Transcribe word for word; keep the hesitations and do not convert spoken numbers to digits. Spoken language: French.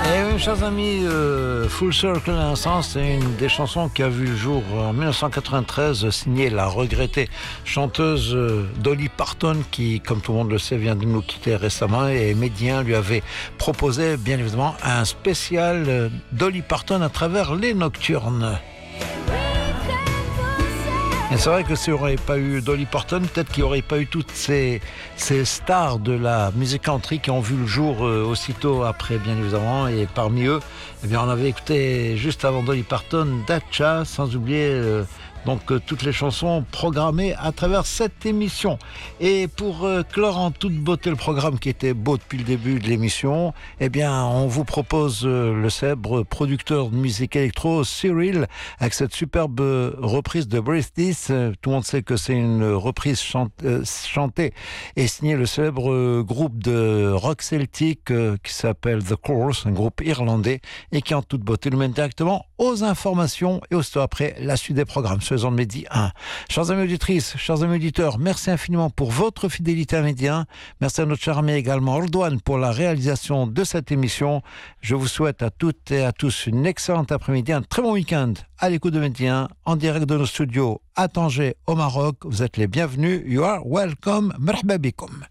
Et oui, chers amis, euh, Full Circle à l'instant, c'est une des chansons qui a vu le jour en dix-neuf cent quatre-vingt-treize, signée la regrettée chanteuse euh, Dolly Parton, qui, comme tout le monde le sait, vient de nous quitter récemment. Et Médien lui avait proposé, bien évidemment, un spécial euh, Dolly Parton à travers les Nocturnes. Et c'est vrai que s'il n'y aurait pas eu Dolly Parton, peut-être qu'il n'y aurait pas eu toutes ces, ces stars de la musique country qui ont vu le jour euh, aussitôt après, bien évidemment. Et parmi eux, eh bien, on avait écouté juste avant Dolly Parton, Datcha, sans oublier euh, donc euh, toutes les chansons programmées à travers cette émission. Et pour euh, clore en toute beauté le programme qui était beau depuis le début de l'émission, eh bien, on vous propose euh, le célèbre producteur de musique électro, Cyril, avec cette superbe reprise de Breathe This. Tout le monde sait que c'est une reprise chante, euh, chantée et signée le célèbre euh, groupe de rock celtique euh, qui s'appelle The Course, un groupe irlandais, et qui en toute beauté nous mène directement aux informations et aussitôt après la suite des programmes. Faisons de Midi un. Chers amis auditrices, chers amis auditeurs, merci infiniment pour votre fidélité à Midi un. Merci à notre cher ami également Ordouane pour la réalisation de cette émission. Je vous souhaite à toutes et à tous une excellente après-midi, un très bon week-end à l'écoute de Midi un, en direct de nos studios à Tanger au Maroc. Vous êtes les bienvenus. You are welcome. Merhaba bikoum.